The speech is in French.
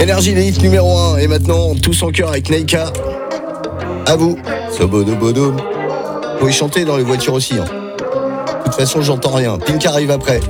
Énergie, les hits numéro 1. Et maintenant, tous en cœur avec Neika. À vous. Sobodobodom. Faut y chanter dans les voitures aussi. De toute façon, j'entends rien. Pink arrive après.